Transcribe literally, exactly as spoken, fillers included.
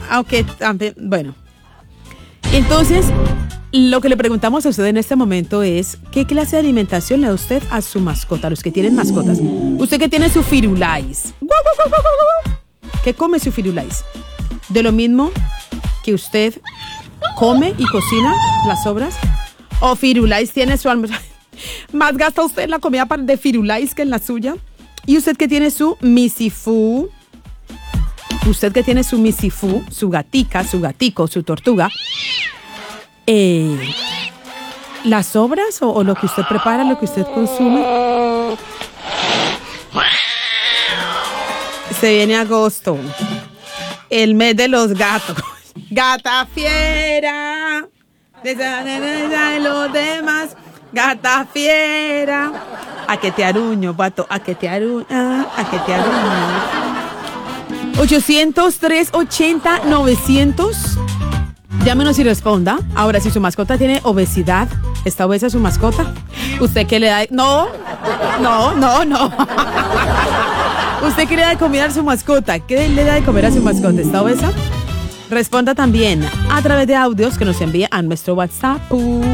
aunque también, bueno. Entonces, lo que le preguntamos a usted en este momento es, ¿qué clase de alimentación le da usted a su mascota, a los que tienen mascotas? Usted que tiene su Firulais. ¿Qué come su Firulais? ¿De lo mismo que usted come y cocina las sobras? ¿O Firulais tiene su almuerzo? Más gasta usted en la comida de Firulais que en la suya. ¿Y usted que tiene su Misifú? Usted que tiene su Misifú, su gatica, su gatico, su tortuga. Eh, ¿Las sobras o, o lo que usted prepara, lo que usted consume? Se viene agosto, el mes de los gatos. Gata fiera, de los demás. Gata fiera, a que te aruño, vato, a que te aruño, a que te aruño. ochocientos, trescientos ochenta, novecientos. Llámenos y responda. Ahora, si su mascota tiene obesidad, ¿está obesa su mascota? ¿Usted qué le da? No, no, no, no. ¿Usted qué le da de comer a su mascota? ¿Qué le da de comer a su mascota? ¿Está obesa? Responda también a través de audios que nos envía a nuestro WhatsApp.